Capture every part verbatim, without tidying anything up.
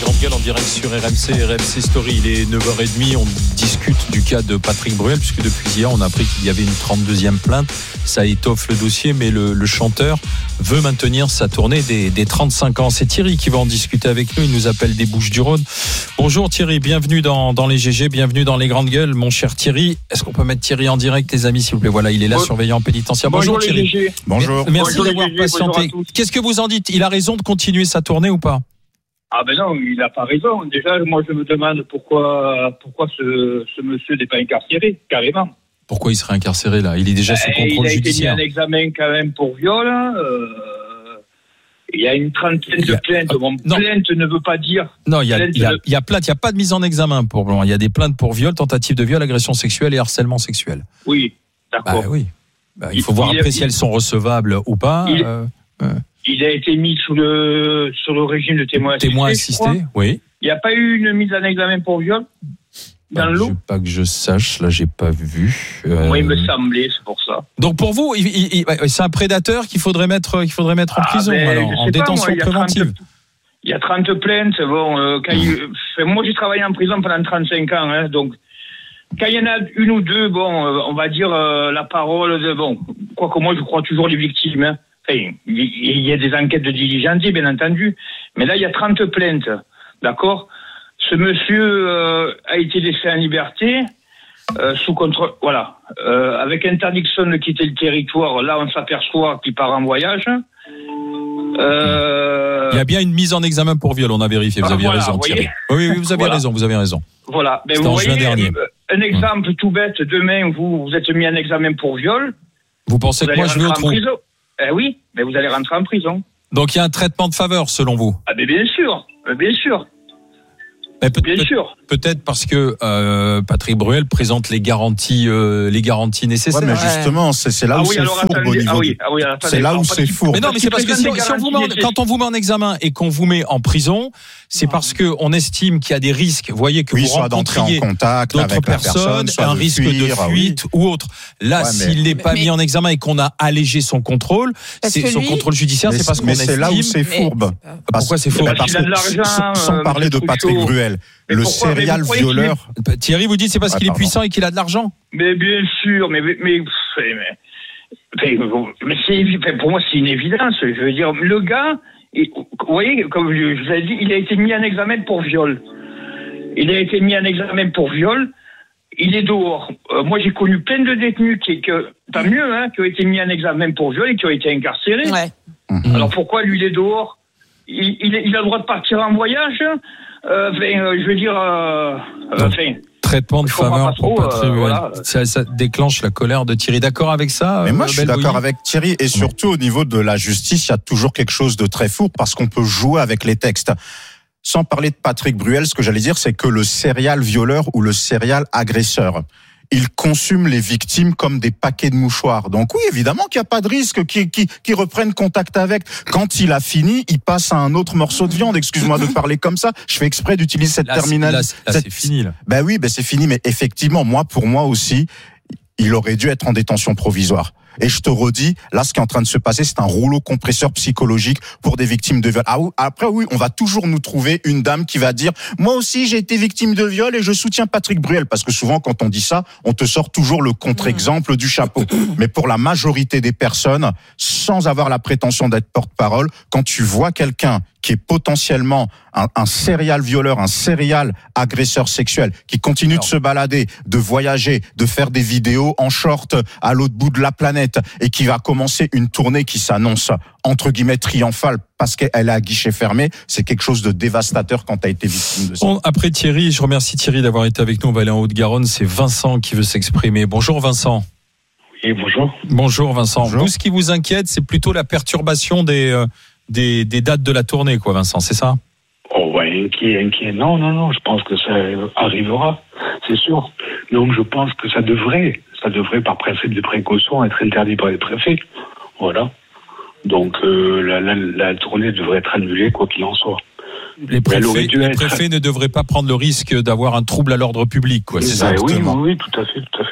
Grande Gueule en direct sur R M C, R M C Story. Il est neuf heures trente, on discute du cas de Patrick Bruel, puisque depuis hier, on a appris qu'il y avait une trente-deuxième plainte. Ça étoffe le dossier, mais le, le chanteur veut maintenir sa tournée des, des trente-cinq ans. C'est Thierry qui va en discuter avec nous, il nous appelle des Bouches-du-Rhône. Bonjour Thierry, bienvenue dans, dans les G G, bienvenue dans les Grandes Gueules, mon cher Thierry. Est-ce qu'on peut mettre Thierry en direct, les amis, s'il vous plaît? Voilà, il est là, bon, surveillant pénitentiaire. Bonjour, bonjour Thierry. Bonjour. Merci bonjour d'avoir patienté. Qu'est-ce que vous en dites? Il a raison de continuer sa tournée ou pas? Ah ben non, il n'a pas raison. Déjà, moi je me demande pourquoi, pourquoi ce, ce monsieur n'est pas incarcéré, carrément. Pourquoi il serait incarcéré là? Il est déjà sous contrôle judiciaire. Il a été mis en examen quand même pour viol. Euh, il y a une trentaine de plaintes. Bon, plainte ne veut pas dire. Non, il y a, il y a, il y a plainte. Il n'y a pas de mise en examen pour Blanc. Il y a des plaintes pour viol, tentative de viol, agression sexuelle et harcèlement sexuel. Oui, d'accord. Bah oui. Bah, il faut il, voir il, après il, si elles sont recevables ou pas. Il, euh, euh. il a été mis sous le sur le régime de témoin assisté. Témoin assisté, oui. Il n'y a pas eu une mise en examen pour viol dans bah, l'eau. Pas que je sache, là j'ai pas vu. Euh... Moi il me semblait, c'est pour ça. Donc pour vous, il, il, il, c'est un prédateur qu'il faudrait mettre, qu'il faudrait mettre en ah, prison, ben, alors, en détention pas, moi, préventive. Il y a trente plaintes. Bon, euh, quand mmh. il, moi j'ai travaillé en prison pendant trente-cinq ans, hein, donc. Quand il y en a une ou deux, bon, euh, on va dire euh, la parole de bon. Quoique moi je crois toujours les victimes. Hein. Enfin, il y a des enquêtes de diligence, bien entendu. Mais là, il y a trente plaintes. D'accord? Ce monsieur euh, a été laissé en liberté, euh, sous contrôle. Voilà. Euh, avec interdiction de quitter le territoire. Là, on s'aperçoit qu'il part en voyage. Euh... Il y a bien une mise en examen pour viol, on a vérifié. Vous ah, aviez voilà, raison, Thierry. Oui, oui, vous avez voilà. raison, vous avez raison. Voilà. Ben, vous voyez, dernier. Un exemple hum. tout bête. Demain, vous, vous êtes mis en examen pour viol. Vous pensez vous que moi, je vais au trou? Eh oui, mais vous allez rentrer en prison. Donc il y a un traitement de faveur selon vous? Ah mais bien sûr, bien sûr. Mais peut- bien peut- sûr. Peut-être parce que euh, Patrick Bruel présente les garanties, euh, les garanties nécessaires. Ouais, mais justement, c'est, c'est là ah où oui, c'est fourbe attendez, au niveau. Ah oui, ah oui, attendez, c'est là où c'est fourbe. Mais non, mais c'est parce que si, si on vous met en, quand on vous met en examen et qu'on vous met en prison, c'est parce que on estime qu'il y a des risques. Vous voyez que oui, vous soit d'entrer en contact d'autres avec personnes, la personne, un risque fuir, de fuite oui. ou autre. Là, ouais, s'il n'est pas mais, mis en examen et qu'on a allégé son contrôle, c'est son lui, contrôle judiciaire, c'est parce qu'on estime. Mais c'est là où c'est fourbe. Pourquoi c'est fourbe? Parce que sans parler de Patrick Bruel, le serial violeur. Thierry, vous dites c'est parce ouais, qu'il pardon. est puissant et qu'il a de l'argent? Mais bien sûr, mais mais mais, mais, mais c'est, pour moi c'est une évidence. Je veux dire, le gars, il, vous voyez, comme je vous ai dit, il a été mis en examen pour viol. Il a été mis en examen pour viol. Il est dehors. Euh, moi, j'ai connu plein de détenus qui, que, tant mieux, hein, qui ont été mis en examen pour viol et qui ont été incarcérés. Ouais. Mmh. Alors pourquoi lui il est dehors? il, il, il a le droit de partir en voyage. Euh, enfin, je veux dire, euh, enfin. Traitement de faveur pour Patrick Bruel. Euh, voilà. ça, ça déclenche la colère de Thierry. D'accord avec ça? Mais moi, je suis d'accord oui. avec Thierry. Et surtout, au niveau de la justice, il y a toujours quelque chose de très fou parce qu'on peut jouer avec les textes. Sans parler de Patrick Bruel, ce que j'allais dire, c'est que le serial violeur ou le serial agresseur, il consume les victimes comme des paquets de mouchoirs. Donc oui, évidemment qu'il n'y a pas de risque qu'ils qui, qui reprennent contact avec. Quand il a fini, il passe à un autre morceau de viande. Excuse-moi de parler comme ça. Je fais exprès d'utiliser cette terminale. Là, là, cette... c'est fini, là. Ben oui, ben c'est fini. Mais effectivement, moi, pour moi aussi, il aurait dû être en détention provisoire. Et je te redis, là, ce qui est en train de se passer, c'est un rouleau compresseur psychologique pour des victimes de viol. Ah, après, oui, on va toujours nous trouver une dame qui va dire « Moi aussi, j'ai été victime de viol et je soutiens Patrick Bruel. » Parce que souvent, quand on dit ça, on te sort toujours le contre-exemple du chapeau. Mais pour la majorité des personnes, sans avoir la prétention d'être porte-parole, quand tu vois quelqu'un qui est potentiellement un, un serial violeur, un serial agresseur sexuel, qui continue Alors. de se balader, de voyager, de faire des vidéos en short à l'autre bout de la planète, et qui va commencer une tournée qui s'annonce entre guillemets triomphale parce qu'elle est à guichet fermé, c'est quelque chose de dévastateur quand tu as été victime de ça. Bon, après Thierry, je remercie Thierry d'avoir été avec nous. On va aller en Haute-Garonne. C'est Vincent qui veut s'exprimer. Bonjour Vincent. Oui, bonjour. Bonjour Vincent. Bonjour. Vous, ce qui vous inquiète, c'est plutôt la perturbation des... Euh, Des, des dates de la tournée, quoi, Vincent, c'est ça? Oh, ouais, inquiet, inquiet. Non, non, non, je pense que ça arrivera, c'est sûr. Donc, je pense que ça devrait, ça devrait, par principe de précaution, être interdit par les préfets. Voilà. Donc, euh, la, la, la tournée devrait être annulée, quoi qu'il en soit. Les préfets, les être... préfets ne devraient pas prendre le risque d'avoir un trouble à l'ordre public, quoi, c'est ben ça? Oui, oui, oui, tout à fait, tout à fait.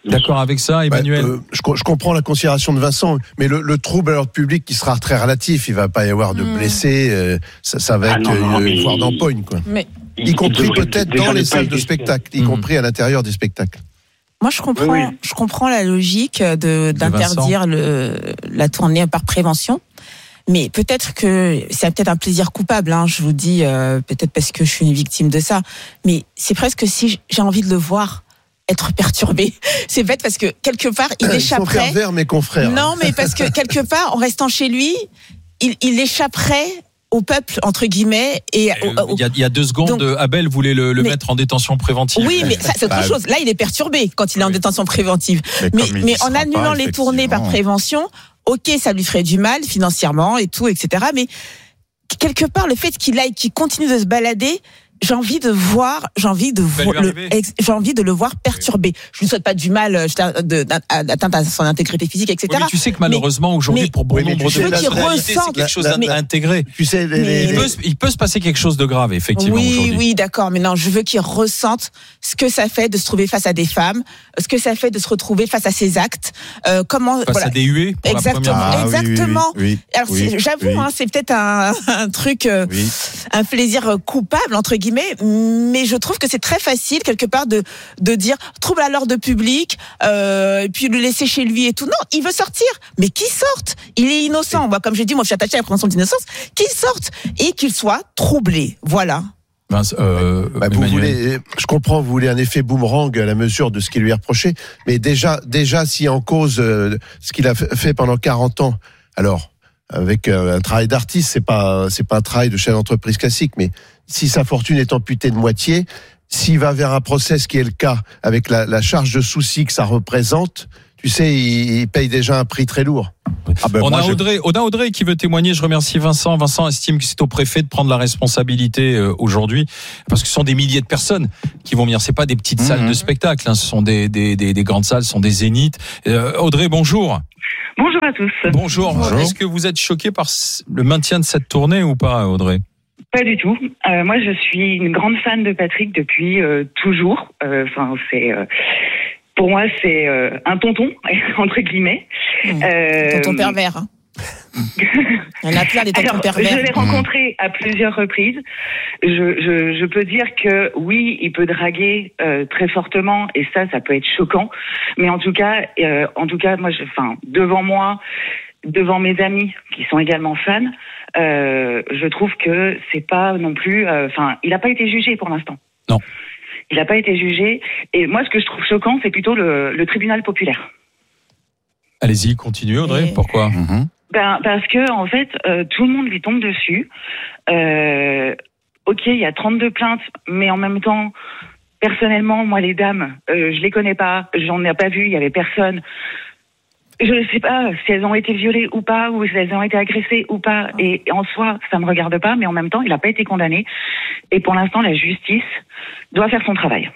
D'accord avec ça, Emmanuel? Bah, euh, je, je comprends la considération de Vincent, mais le, le trouble à l'ordre public qui sera très relatif, il va pas y avoir de mmh. blessés, euh, ça, ça va ah être non, non, une voire d'empoigne, quoi. Mais... Y compris peut-être dans les salles de spectacle, y mmh. compris à l'intérieur des spectacles. Moi, je comprends, oui, oui. je comprends la logique de, d'interdire le, la tournée par prévention. Mais peut-être que c'est peut-être un plaisir coupable, hein, je vous dis, euh, peut-être parce que je suis une victime de ça. Mais c'est presque si j'ai envie de le voir être perturbé. C'est bête parce que quelque part, il Ils échapperait. Ils sont pervers, mes confrères. Non, mais parce que quelque part, en restant chez lui, il, il échapperait au peuple, entre guillemets. Et il, au, au... y a, il y a deux secondes, donc, Abel voulait le, le mais, mettre en détention préventive. Oui, mais ça, c'est autre bah, chose. Là, il est perturbé quand il est en détention préventive. Mais, mais, mais en annulant pas, les tournées par prévention, ok, ça lui ferait du mal financièrement et tout, et cetera. Mais quelque part, le fait qu'il aille, qu'il continue de se balader, j'ai envie de voir, j'ai envie de voir, le, j'ai envie de le voir perturbé. Je lui souhaite pas du mal, d'atteinte à son intégrité physique, et cetera. Oui, mais tu sais que malheureusement mais, aujourd'hui, mais, pour bon nombre de gens, c'est quelque chose à intégrer. Tu sais, les, les, il, peut, il peut se passer quelque chose de grave, effectivement. Oui, aujourd'hui. oui, d'accord. Mais non, je veux qu'il ressente ce que ça fait de se trouver face à des femmes, ce que ça fait de se retrouver face à ses actes. Euh, comment face voilà. à des huées. Pour exactement, la ah, exactement. Oui, oui, oui, Alors, oui, c'est, j'avoue, oui. hein, c'est peut-être un, un truc, euh, oui. un plaisir coupable entre guillemets. Mais je trouve que c'est très facile quelque part de de dire trouble à l'ordre public euh, et puis le laisser chez lui et tout. Non, il veut sortir, mais qu'il sorte. Il est innocent. Moi, comme j'ai dit, moi je suis attachée à la présomption d'innocence. Qu'il sorte et qu'il soit troublé. Voilà. Vince, euh, bah, vous voulez, je comprends, vous voulez un effet boomerang à la mesure de ce qui lui est reproché, mais déjà, déjà, si en cause euh, ce qu'il a fait pendant quarante ans, alors avec euh, un travail d'artiste, c'est pas, c'est pas un travail de chef d'entreprise classique, mais si sa fortune est amputée de moitié, s'il va vers un procès, ce qui est le cas, avec la, la charge de souci que ça représente, tu sais, il, il paye déjà un prix très lourd. Ah ben on, a Audrey, on a Audrey qui veut témoigner. Je remercie Vincent. Vincent estime que c'est au préfet de prendre la responsabilité euh, aujourd'hui, parce que ce sont des milliers de personnes qui vont venir. C'est pas des petites mmh. salles de spectacle, hein. Ce sont des, des, des, des grandes salles, ce sont des zéniths. Euh, Audrey, bonjour. Bonjour à tous. Bonjour. Bonjour. Est-ce que vous êtes choqué par le maintien de cette tournée ou pas, Audrey? Pas du tout. Euh, moi, je suis une grande fan de Patrick depuis euh, toujours. Enfin, euh, c'est euh, pour moi, c'est euh, un tonton entre guillemets. Mmh. Euh, tonton pervers. Hein. Il y en a plein des tontons Alors, pervers. Je l'ai rencontré à plusieurs reprises. Je, je, je peux dire que oui, il peut draguer euh, très fortement et ça, ça peut être choquant. Mais en tout cas, euh, en tout cas, moi, je, enfin, devant moi, devant mes amis qui sont également fans. Euh, je trouve que c'est pas non plus. Enfin, euh, il n'a pas été jugé pour l'instant. Non. Il n'a pas été jugé. Et moi, ce que je trouve choquant, c'est plutôt le, le tribunal populaire. Allez-y, continuez, Audrey. Et... Pourquoi? mm-hmm. Ben parce que en fait, euh, tout le monde lui tombe dessus. Euh, ok, il y a trente-deux plaintes, mais en même temps, personnellement, moi, les dames, euh, je les connais pas. J'en ai pas vu. Il y avait personne. Je ne sais pas si elles ont été violées ou pas, ou si elles ont été agressées ou pas. Et en soi, ça me regarde pas, mais en même temps, il n'a pas été condamné. Et pour l'instant, la justice doit faire son travail.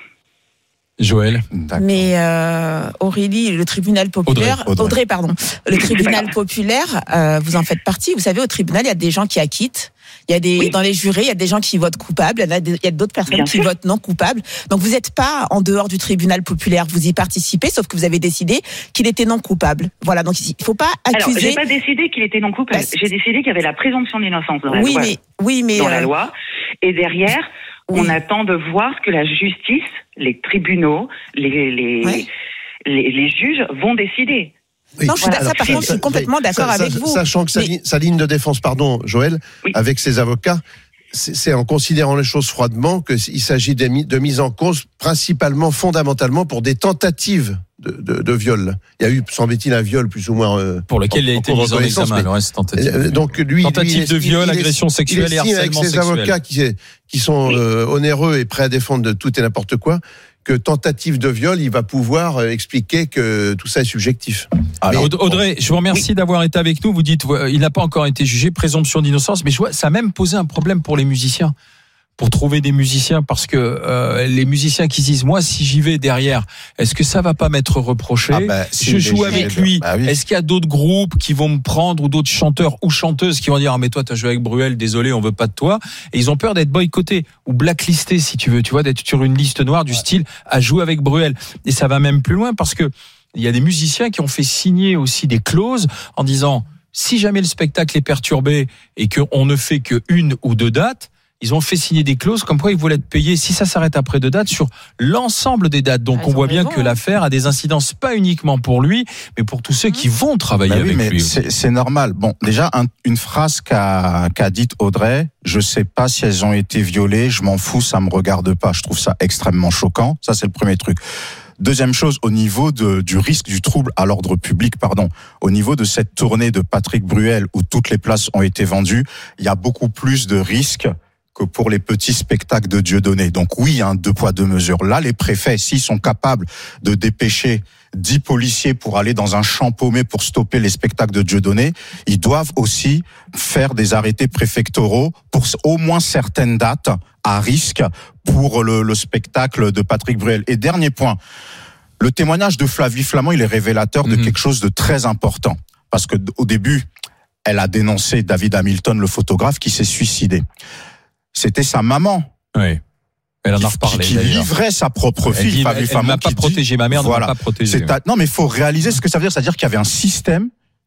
Joël. D'accord. Mais euh, Aurélie, le tribunal populaire, Audrey, Audrey. Audrey pardon, le tribunal populaire, euh, vous en faites partie. Vous savez, au tribunal, il y a des gens qui acquittent. Il y a des oui. dans les jurés, il y a des gens qui votent coupables, il y a, des, il y a d'autres personnes Bien qui sûr. votent non coupables. Donc vous n'êtes pas en dehors du tribunal populaire, vous y participez, sauf que vous avez décidé qu'il était non coupable. Voilà, donc il ne faut pas accuser. Alors, j'ai pas décidé qu'il était non coupable. Parce... J'ai décidé qu'il y avait la présomption d'innocence dans la oui, loi. Mais, oui, mais dans euh... la loi. Et derrière, oui. on attend de voir que la justice, les tribunaux, les les, ouais. les, les juges vont décider. Oui. Non, je suis, ça, par contre, je suis complètement d'accord ça, avec ça, vous. Sachant que mais... sa, sa ligne de défense, pardon, Joël, oui. avec ses avocats, c'est, c'est en considérant les choses froidement qu'il s'agit de, de mise en cause principalement, fondamentalement, pour des tentatives de, de, de viol. Il y a eu, semble-t-il, un viol plus ou moins euh, pour lequel il a été mis en examen. Le reste, tentative. Donc lui, tentative lui, de viol, il, agression il sexuelle il et harcèlement avec ses sexuel. Avocats qui, qui sont oui. euh, onéreux et prêts à défendre de tout et n'importe quoi, que tentative de viol, il va pouvoir euh, expliquer que tout ça est subjectif. Alors, mais, Audrey, je vous remercie oui. d'avoir été avec nous. Vous dites, euh, il n'a pas encore été jugé, présomption d'innocence, mais je vois, ça a même posé un problème pour les musiciens. pour trouver des musiciens, parce que euh, les musiciens qui disent moi si j'y vais derrière, est-ce que ça va pas m'être reproché? ah bah, si Je joue avec lui. Bah oui. Est-ce qu'il y a d'autres groupes qui vont me prendre ou d'autres chanteurs ou chanteuses qui vont dire ah mais toi t'as joué avec Bruel, désolé on veut pas de toi, et ils ont peur d'être boycottés ou blacklistés si tu veux, tu vois, d'être sur une liste noire du ouais. style à jouer avec Bruel. Et ça va même plus loin parce que il y a des musiciens qui ont fait signer aussi des clauses en disant si jamais le spectacle est perturbé et qu'on ne fait que une ou deux dates, ils ont fait signer des clauses comme quoi ils voulaient être payés si ça s'arrête après deux dates sur l'ensemble des dates. Donc ah, on voit bien raison, que hein. l'affaire a des incidences pas uniquement pour lui, mais pour tous ceux qui vont travailler bah oui, avec mais lui. C'est, c'est normal. Bon, déjà un, une phrase qu'a, qu'a dite Audrey. Je sais pas si elles ont été violées. Je m'en fous, ça me regarde pas. Je trouve ça extrêmement choquant. Ça c'est le premier truc. Deuxième chose, au niveau de, du risque du trouble à l'ordre public, pardon, au niveau de cette tournée de Patrick Bruel où toutes les places ont été vendues, il y a beaucoup plus de risques que pour les petits spectacles de Dieudonné. Donc oui, hein, deux poids, deux mesures. Là, les préfets, s'ils sont capables de dépêcher dix policiers pour aller dans un champ paumé pour stopper les spectacles de Dieudonné, ils doivent aussi faire des arrêtés préfectoraux pour au moins certaines dates à risque pour le, le spectacle de Patrick Bruel. Et dernier point, le témoignage de Flavie Flament, il est révélateur de mmh. quelque chose de très important. Parce que au début, elle a dénoncé David Hamilton, le photographe, qui s'est suicidé. C'était sa maman. Oui. Elle en a reparlé. Qui, qui livrait sa propre fille. Elle, dit, elle, elle m'a pas protégé. Ma mère voilà, ne m'a pas protégé. À, non, mais il faut réaliser ce que ça veut dire. C'est-à-dire qu'il y avait un système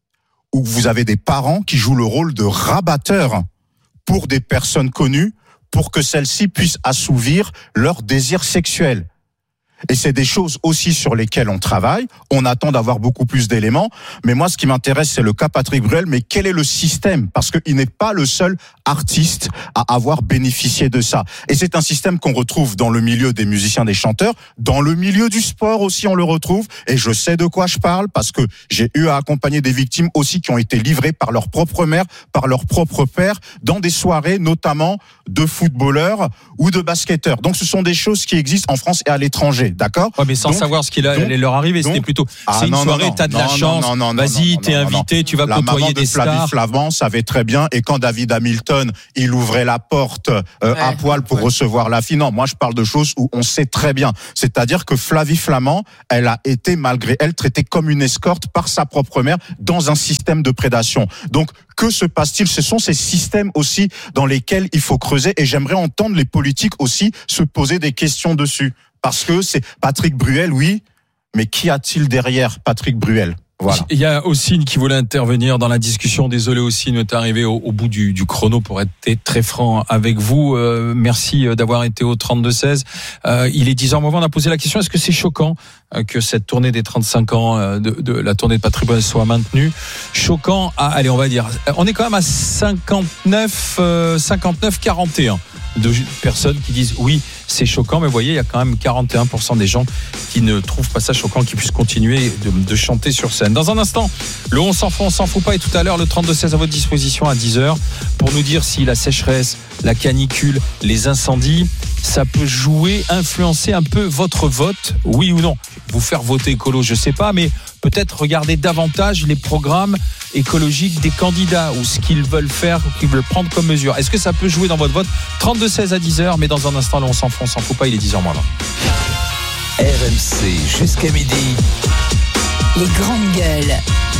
où vous avez des parents qui jouent le rôle de rabatteurs pour des personnes connues pour que celles-ci puissent assouvir leurs désirs sexuels. Et c'est des choses aussi sur lesquelles on travaille. On attend d'avoir beaucoup plus d'éléments. Mais moi, ce qui m'intéresse, c'est le cas Patrick Bruel. Mais quel est le système? Parce qu'il n'est pas le seul artiste à avoir bénéficié de ça. Et c'est un système qu'on retrouve dans le milieu des musiciens, des chanteurs. Dans le milieu du sport aussi, on le retrouve. Et je sais de quoi je parle parce que j'ai eu à accompagner des victimes aussi qui ont été livrées par leur propre mère, par leur propre père, dans des soirées notamment de footballeurs ou de basketteurs. Donc ce sont des choses qui existent en France et à l'étranger. D'accord. Ouais, mais sans donc, savoir ce qui allait leur arriver, donc, c'était plutôt. Ah, c'est une non, soirée, non, t'as de non, la non, chance. Non, non, non, vas-y, non, t'es non, invité, non. tu vas la côtoyer des stars. La maman de Flavie Flamand savait très bien. Et quand David Hamilton, il ouvrait la porte euh, ouais, à poil pour ouais. recevoir la fille. Non, moi je parle de choses où on sait très bien. C'est-à-dire que Flavie Flamand, elle a été malgré elle traitée comme une escorte par sa propre mère dans un système de prédation. Donc que se passe-t-il? Ce sont ces systèmes aussi dans lesquels il faut creuser. Et j'aimerais entendre les politiques aussi se poser des questions dessus. Parce que c'est Patrick Bruel, oui, mais qui a-t-il derrière Patrick Bruel? Voilà. Il y a Ossine qui voulait intervenir dans la discussion. Désolé Ossine, est arrivé au, au bout du, du chrono pour être très franc avec vous. Euh, merci d'avoir été au trente-deux seize. Euh, il est dix heures, on a posé la question, est-ce que c'est choquant euh, que cette tournée des trente-cinq ans euh, de, de la tournée de Patrick Bruel soit maintenue? Choquant à, allez, on va dire, on est quand même à cinquante-neuf, euh, cinquante-neuf quarante et un de personnes qui disent oui, c'est choquant, mais vous voyez, il y a quand même quarante et un pour cent des gens qui ne trouvent pas ça choquant, qui puissent continuer de, de chanter sur scène. Dans un instant, le on s'en fout, on s'en fout pas, et tout à l'heure, le trente-deux seize à votre disposition à dix heures pour nous dire si la sécheresse, la canicule, les incendies, ça peut jouer, influencer un peu votre vote, oui ou non. Vous faire voter écolo, je sais pas, mais peut-être regarder davantage les programmes écologiques des candidats ou ce qu'ils veulent faire, ou qu'ils veulent prendre comme mesure. Est-ce que ça peut jouer dans votre vote? Trente-deux seize à dix heures, mais dans un instant, là, on s'en fout, on s'en fout pas, il est dix heures moins vingt. R M C jusqu'à midi. Les grandes gueules.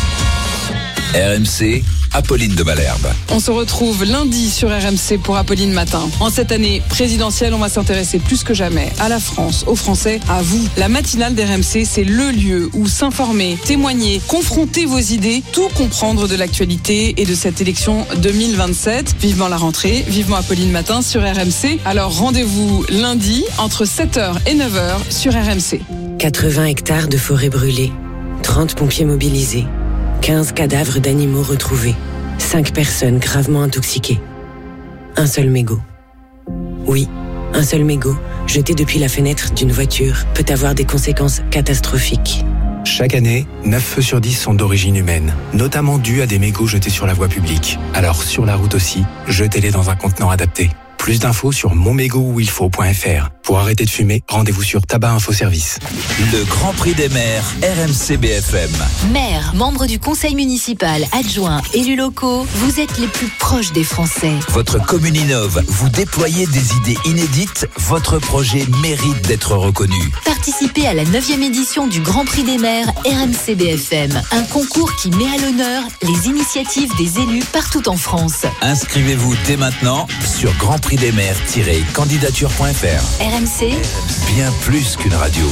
R M C, Apolline de Malherbe. On se retrouve lundi sur R M C pour Apolline Matin. En cette année présidentielle, on va s'intéresser plus que jamais à la France, aux Français, à vous. La matinale d'R M C, c'est le lieu où s'informer, témoigner, confronter vos idées, tout comprendre de l'actualité et de cette élection deux mille vingt-sept. Vivement la rentrée, vivement Apolline Matin sur R M C. Alors rendez-vous lundi entre sept heures et neuf heures sur R M C. quatre-vingts hectares de forêt brûlée, trente pompiers mobilisés, quinze cadavres d'animaux retrouvés, cinq personnes gravement intoxiquées. Un seul mégot. Oui, un seul mégot, jeté depuis la fenêtre d'une voiture, peut avoir des conséquences catastrophiques. Chaque année, neuf feux sur dix sont d'origine humaine, notamment dus à des mégots jetés sur la voie publique. Alors sur la route aussi, jetez-les dans un contenant adapté. Plus d'infos sur mon mégot où il faut point f r. Pour arrêter de fumer, rendez-vous sur Tabac Info Service. Le Grand Prix des maires, R M C B F M. Maires, membres du conseil municipal, adjoints, élus locaux, vous êtes les plus proches des Français. Votre commune innove, vous déployez des idées inédites, votre projet mérite d'être reconnu. Participez à la neuvième édition du Grand Prix des maires R M C B F M, un concours qui met à l'honneur les initiatives des élus partout en France. Inscrivez-vous dès maintenant sur grand prix des maires tiret candidature point f r. R M C, bien plus qu'une radio.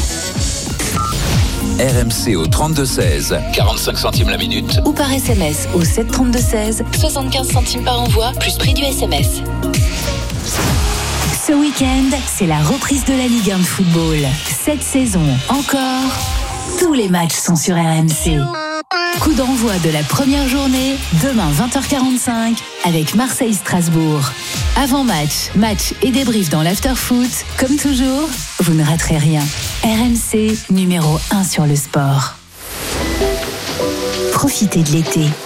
R M C au trente-deux seize, quarante-cinq centimes la minute. Ou par S M S au sept trente-deux seize, soixante-quinze centimes par envoi, plus prix du S M S. Ce week-end, c'est la reprise de la Ligue un de football. Cette saison encore, tous les matchs sont sur R M C. Coup d'envoi de la première journée, demain vingt heures quarante-cinq, avec Marseille-Strasbourg. Avant-match, match et débrief dans l'after-foot. Comme toujours, vous ne raterez rien. R M C, numéro un sur le sport. Profitez de l'été